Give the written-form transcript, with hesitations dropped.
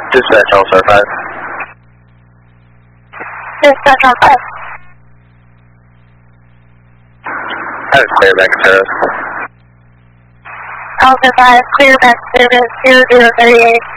Dispatch All-Star 5. Dispatch on 5. That is clear back to service. All-Star 5, clear back to service 0038.